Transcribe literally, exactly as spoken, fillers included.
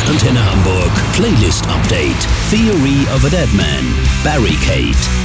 Antenne Hamburg Playlist Update. Theory of a Deadman. Barricade.